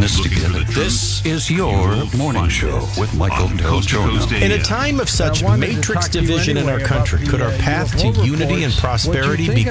business together. This is your morning show with Michael Del Giorno. In a time of such matrix division in our country, could our path to unity and prosperity be